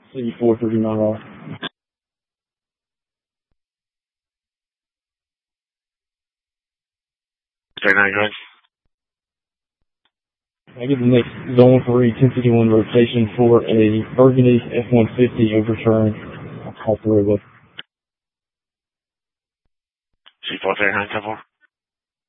C439R. Okay, now you're I give the next Zone 3 1051 rotation for a Burgundy F-150 overturn. I'll call through with C439, 10-4.